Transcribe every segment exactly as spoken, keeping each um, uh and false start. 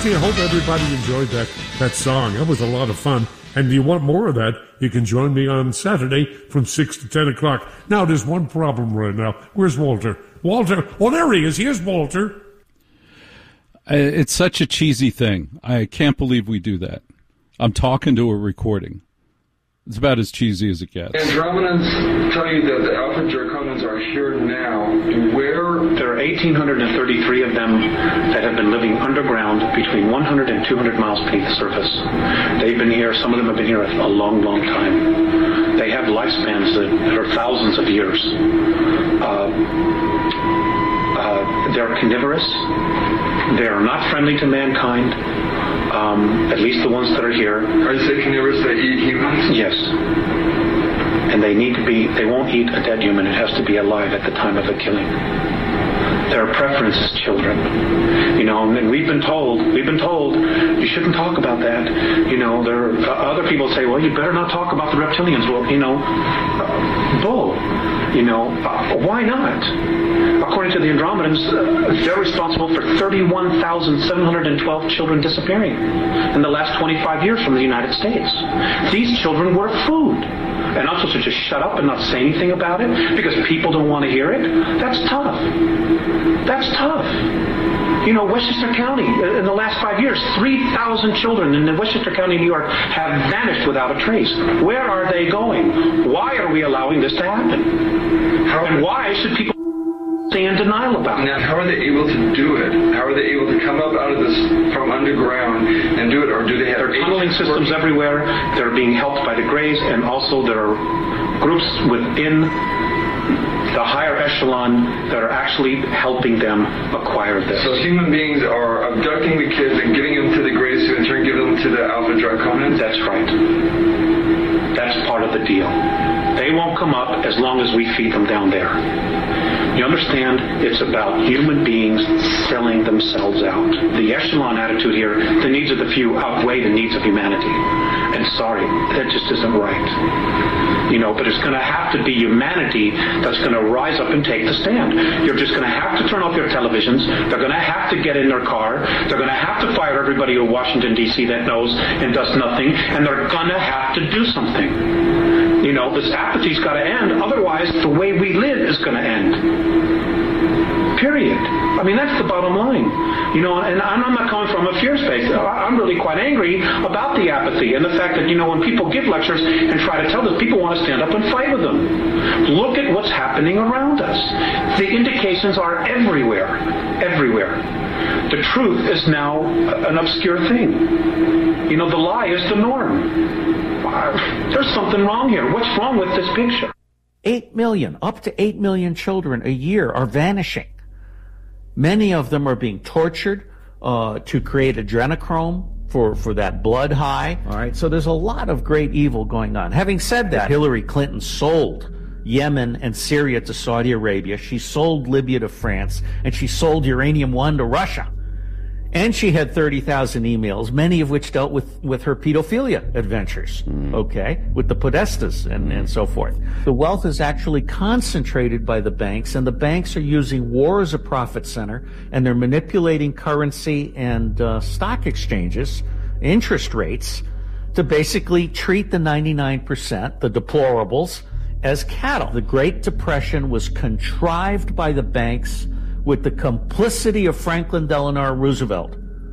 Monty, I hope everybody enjoyed that, that song. That was a lot of fun. And if you want more of that, you can join me on Saturday from six to ten o'clock. Now, there's one problem right now. Where's Walter? Walter? Oh, there he is. Here's Walter. It's such a cheesy thing. I can't believe we do that. I'm talking to a recording. It's about as cheesy as it gets. Andromedans tell you that the Alpha Draconans are here now. Where? There are one thousand eight hundred thirty-three of them that have been living underground between one hundred and two hundred miles beneath the surface. They've been here, some of them have been here a long, long time. They have lifespans that are thousands of years. Uh, uh, they're carnivorous. They are not friendly to mankind. Um, at least the ones that are here. Are you saying carnivores that eat humans? Yes. And they need to be, they won't eat a dead human. It has to be alive at the time of the killing. Their preference is children. You know, and we've been told, we've been told, you shouldn't talk about that. You know, there are, uh, other people say, well, you better not talk about the reptilians. Well, you know, uh, bull. You know, uh, why not? According to the Andromedans, uh, they're responsible for thirty-one thousand seven hundred twelve children disappearing in the last twenty-five years from the United States. These children were food. And I'm supposed to just shut up and not say anything about it because people don't want to hear it? That's tough. That's tough. You know, Westchester County, in the last five years, three thousand children in Westchester County, New York, have vanished without a trace. Where are they going? Why are we allowing this to happen? How, and why should people stay in denial about it? Now, how are they able to do it? How are they able to come up out of this from underground and do it? Or do they have... There are tunneling systems working everywhere. They're being helped by the Greys, and also there are groups within the higher echelon that are actually helping them acquire this. So human beings are abducting the kids and getting them to the Greys to in turn give them to the Alpha Draconans? That's right. That's part of the deal. They won't come up as long as we feed them down there. You understand? It's about human beings selling themselves out. The echelon attitude here, the needs of the few outweigh the needs of humanity. And sorry, that just isn't right. You know, but it's going to have to be humanity that's going to rise up and take the stand. You're just going to have to turn off your televisions. They're going to have to get in their car. They're going to have to fire everybody in Washington, D C that knows and does nothing. And they're going to have to do something. You know, this apathy's got to end. Otherwise, the way we live is going to end. Period. I mean, that's the bottom line. You know, and I'm not coming from a fear space. I'm really quite angry about the apathy and the fact that, you know, when people give lectures and try to tell us, people want to stand up and fight with them. Look at what's happening around us. The indications are everywhere. Everywhere. The truth is now an obscure thing. You know, the lie is the norm. There's something wrong here. What's wrong with this picture? Eight million, up to eight million children a year are vanishing. Many of them are being tortured uh, to create adrenochrome for, for that blood high. All right, so there's a lot of great evil going on. Having said that, Hillary Clinton sold Yemen and Syria to Saudi Arabia. She sold Libya to France, and she sold Uranium One to Russia. And she had thirty thousand emails, many of which dealt with, with her pedophilia adventures, mm. okay, with the Podestas and, and so forth. The wealth is actually concentrated by the banks, and the banks are using war as a profit center, and they're manipulating currency and uh, stock exchanges, interest rates, to basically treat the ninety-nine percent, the deplorables, as cattle. The Great Depression was contrived by the banks with the complicity of Franklin Delano Roosevelt.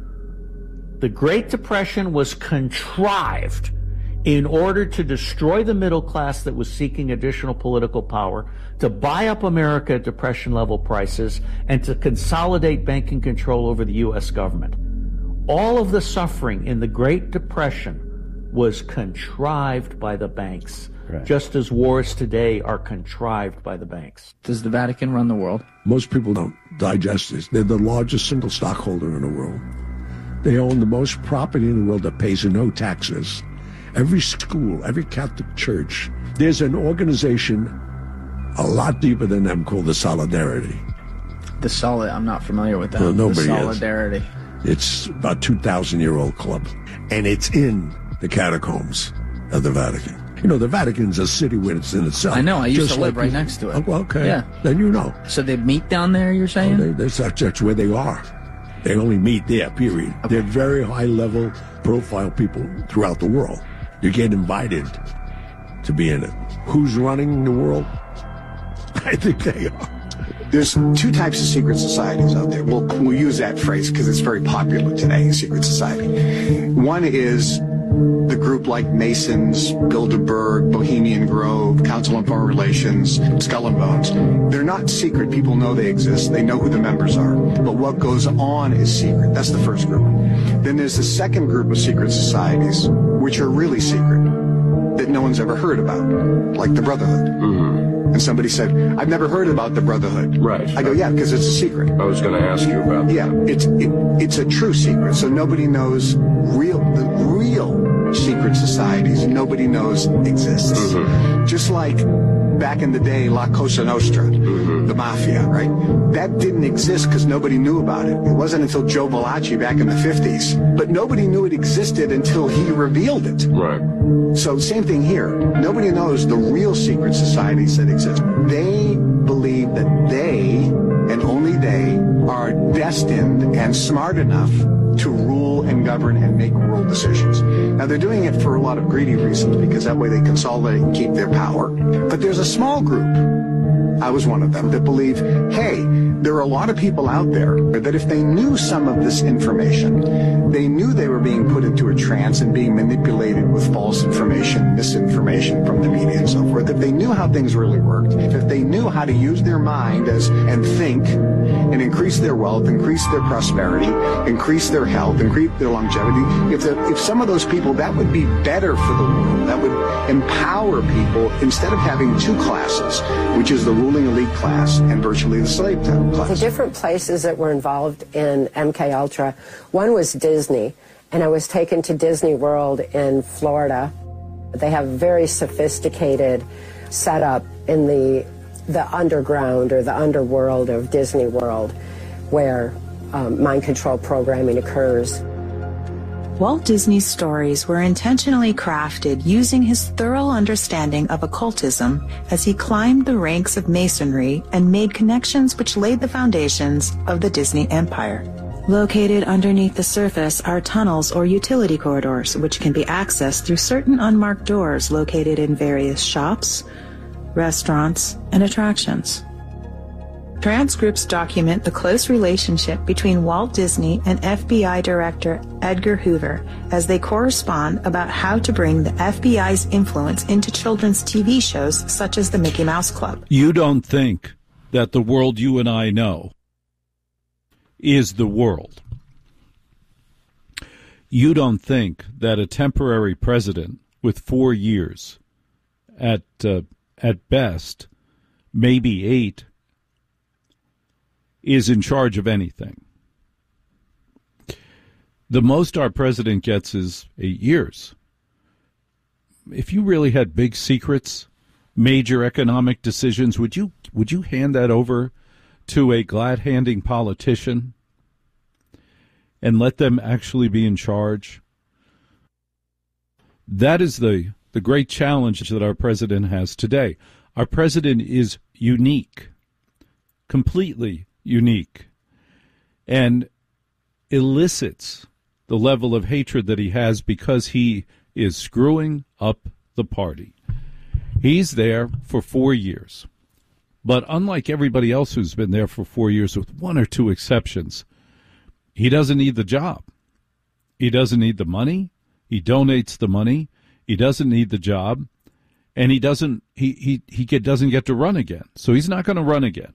The Great Depression was contrived in order to destroy the middle class that was seeking additional political power, to buy up America at Depression-level prices, and to consolidate banking control over the U S government. All of the suffering in the Great Depression was contrived by the banks. Right. Just as wars today are contrived by the banks. Does the Vatican run the world? Most people don't digest this. They're the largest single stockholder in the world. They own the most property in the world that pays no taxes. Every school, every Catholic church, there's an organization a lot deeper than them called the Solidarity. The Solid, I'm not familiar with that. Well, nobody the Solidarity. Is. It's about a two thousand year old club. And it's in the catacombs of the Vatican. You know, the Vatican's a city within itself. I know. I used to live like right you, next to it. Oh, well, okay. Yeah. Then you know. So they meet down there, you're saying? Oh, they, that's, that's where they are. They only meet there, period. Okay. They're very high-level profile people throughout the world. You get invited to be in it. Who's running the world? I think they are. There's two types of secret societies out there. We'll, we'll use that phrase because it's very popular today, secret society. One is the group like Masons, Bilderberg, Bohemian Grove, Council on Foreign Relations, Skull and Bones. They're not secret. People know they exist. They know who the members are. But what goes on is secret. That's the first group. Then there's the second group of secret societies, which are really secret, that no one's ever heard about, like the Brotherhood. Mm-hmm. And somebody said, I've never heard about the Brotherhood. Right. I go, yeah, because it's a secret. I was going to ask you about that. Yeah, it's it, it's a true secret. So nobody knows real the real secret societies. Nobody knows exists. Mm-hmm. Just like back in the day, La Cosa Nostra, mm-hmm. the mafia, right? That didn't exist because nobody knew about it. It wasn't until Joe Valachi back in the fifties. But nobody knew it existed until he revealed it. Right. So same thing here. Nobody knows the real secret societies that exist. They believe that they, and only they, are destined and smart enough to rule and govern and make world decisions. Now, they're doing it for a lot of greedy reasons because that way they consolidate and keep their power. But there's a small group, I was one of them, that believe, hey, there are a lot of people out there that if they knew some of this information, they knew they were being put into a trance and being manipulated with false information, misinformation from the media and so forth. If they knew how things really worked, if they knew how to use their mind as and think and increase their wealth, increase their prosperity, increase their health, increase their longevity, if, the, if some of those people, that would be better for the world. That would empower people instead of having two classes, which is the ruling elite class and virtually the slave class. The different places that were involved in M K Ultra, one was Disney, and I was taken to Disney World in Florida. They have a very sophisticated setup in the the underground or the underworld of Disney World, where um, mind control programming occurs. Walt Disney's stories were intentionally crafted using his thorough understanding of occultism as he climbed the ranks of masonry and made connections which laid the foundations of the Disney empire. Located underneath the surface are tunnels or utility corridors, which can be accessed through certain unmarked doors located in various shops, restaurants, and attractions. Transcripts document the close relationship between Walt Disney and F B I Director Edgar Hoover as they correspond about how to bring the F B I's influence into children's T V shows such as the Mickey Mouse Club. You don't think that the world you and I know is the world. You don't think that a temporary president with four years, at uh, at best, maybe eight, is in charge of anything. The most our president gets is eight years. If you really had big secrets, major economic decisions, would you would you hand that over to a glad-handing politician and let them actually be in charge? That is the, the great challenge that our president has today. Our president is unique, completely unique, and elicits the level of hatred that he has because he is screwing up the party. He's there for four years. But unlike everybody else who's been there for four years, with one or two exceptions, he doesn't need the job. He doesn't need the money. He donates the money. He doesn't need the job. And he doesn't he, he, he get, doesn't get to run again. So he's not going to run again.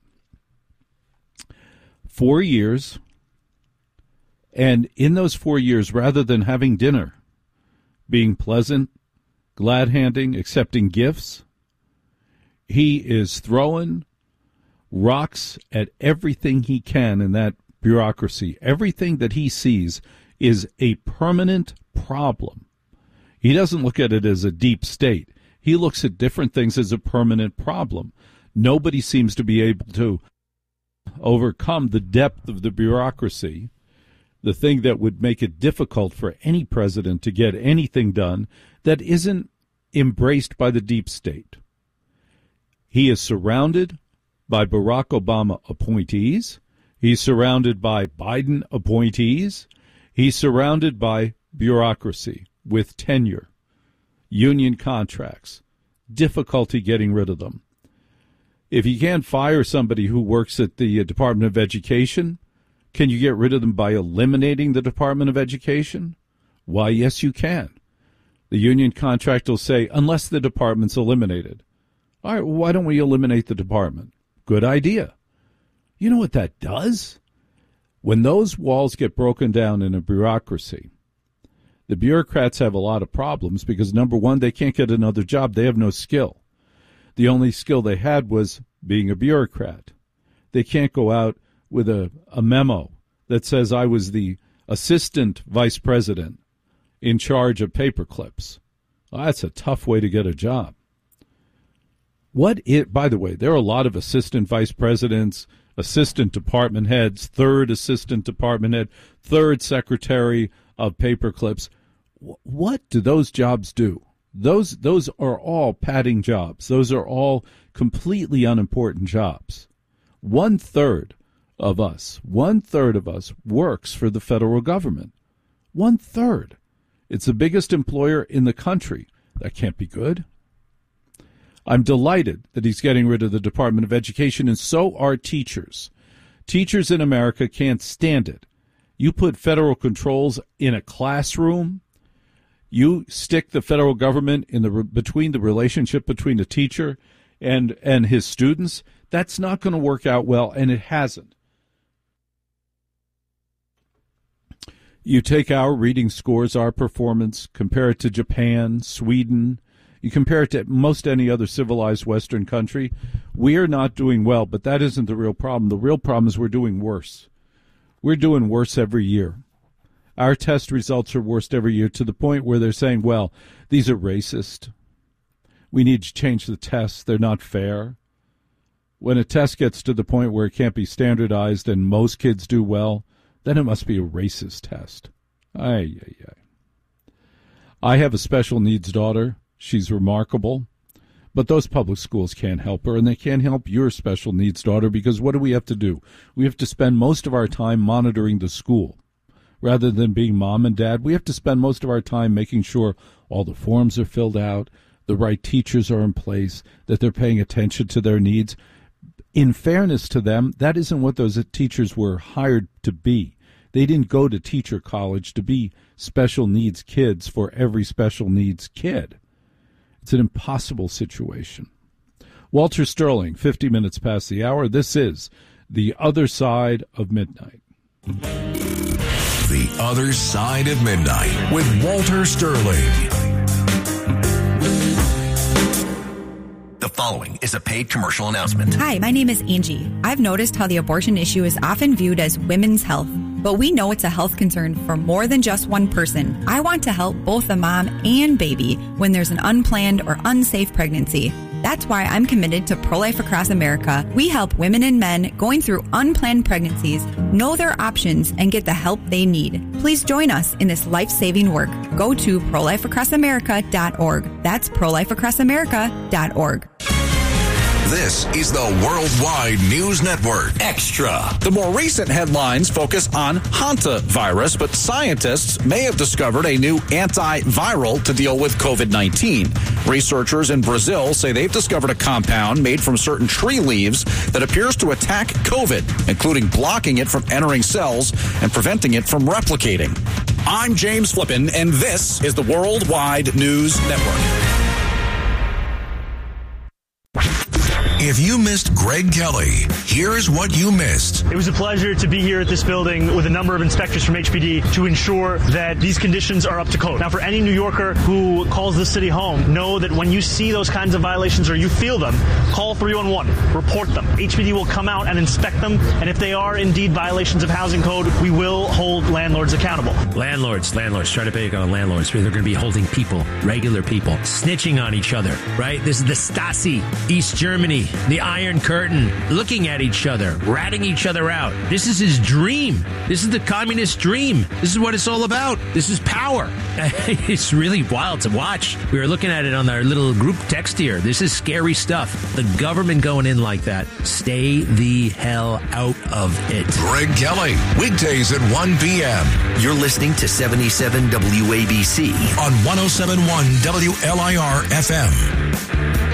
Four years, and in those four years, rather than having dinner, being pleasant, glad-handing, accepting gifts, he is throwing rocks at everything he can in that bureaucracy. Everything that he sees is a permanent problem. He doesn't look at it as a deep state. He looks at different things as a permanent problem. Nobody seems to be able to overcome the depth of the bureaucracy, the thing that would make it difficult for any president to get anything done that isn't embraced by the deep state. He is surrounded by Barack Obama appointees. He He's surrounded by Biden appointees. He's surrounded by bureaucracy with tenure, union contracts, difficulty getting rid of them. If you can't fire somebody who works at the Department of Education, can you get rid of them by eliminating the Department of Education? Why, yes, you can. The union contract will say, unless the department's eliminated. All right, well, why don't we eliminate the department? Good idea. You know what that does? When those walls get broken down in a bureaucracy, the bureaucrats have a lot of problems because, number one, they can't get another job. They have no skill. The only skill they had was being a bureaucrat. They can't go out with a, a memo that says I was the assistant vice president in charge of paper clips. Well, that's a tough way to get a job. What it, by the way, there are a lot of assistant vice presidents, assistant department heads, third assistant department head, third secretary of paper clips. What do those jobs do? Those those are all padding jobs. Those are all completely unimportant jobs. One third of us, one third of us works for the federal government. One third. It's the biggest employer in the country. That can't be good. I'm delighted that he's getting rid of the Department of Education, and so are teachers. Teachers in America can't stand it. You put federal controls in a classroom, you stick the federal government in the between the relationship between the teacher and and his students, that's not going to work out well, and it hasn't. You take our reading scores, our performance, compare it to Japan, Sweden, you compare it to most any other civilized Western country, we are not doing well, but that isn't the real problem. The real problem is we're doing worse. We're doing worse every year. Our test results are worse every year to the point where they're saying, well, these are racist. We need to change the tests. They're not fair. When a test gets to the point where it can't be standardized and most kids do well, then it must be a racist test. Ay, ay, ay. I have a special needs daughter. She's remarkable. But those public schools can't help her, and they can't help your special needs daughter, because what do we have to do? We have to spend most of our time monitoring the school. Rather than being mom and dad, we have to spend most of our time making sure all the forms are filled out, the right teachers are in place, that they're paying attention to their needs. In fairness to them, that isn't what those teachers were hired to be. They didn't go to teacher college to be special needs kids for every special needs kid. It's an impossible situation. Walter Sterling, fifty minutes past the hour. This is The Other Side of Midnight. The Other Side of Midnight with Walter Sterling. The following is a paid commercial announcement. Hi, my name is Angie. I've noticed how the abortion issue is often viewed as women's health, but we know it's a health concern for more than just one person. I want to help both the mom and baby when there's an unplanned or unsafe pregnancy. That's why I'm committed to Pro-Life Across America. We help women and men going through unplanned pregnancies know their options and get the help they need. Please join us in this life-saving work. Go to pro life across america dot org. That's pro life across america dot org. This is the Worldwide News Network Extra. The more recent headlines focus on hantavirus, but scientists may have discovered a new antiviral to deal with covid nineteen. Researchers in Brazil say they've discovered a compound made from certain tree leaves that appears to attack COVID, including blocking it from entering cells and preventing it from replicating. I'm James Flippin, and this is the Worldwide News Network. If you missed Greg Kelly, here's what you missed. It was a pleasure to be here at this building with a number of inspectors from H P D to ensure that these conditions are up to code. Now, for any New Yorker who calls the city home, know that when you see those kinds of violations or you feel them, call three one one, report them. H P D will come out and inspect them, and if they are indeed violations of housing code, we will hold hold landlords accountable. Landlords, landlords, try to pick on landlords. They're going to be holding people, regular people, snitching on each other, right? This is the Stasi, East Germany, the Iron Curtain, looking at each other, ratting each other out. This is his dream. This is the communist dream. This is what it's all about. This is power. It's really wild to watch. We were looking at it on our little group text here. This is scary stuff. The government going in like that. Stay the hell out of it. Greg Kelly, weekdays at one p.m. You're listening to seventy-seven W A B C on one oh seven point one W L I R F M.